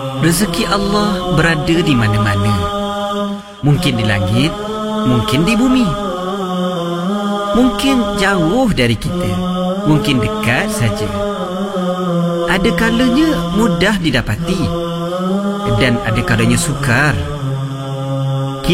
Rezeki Allah berada di mana-mana. Mungkin di langit, mungkin di bumi. Mungkin jauh dari kita, mungkin dekat saja. Ada kalanya mudah didapati dan ada kalanya sukar.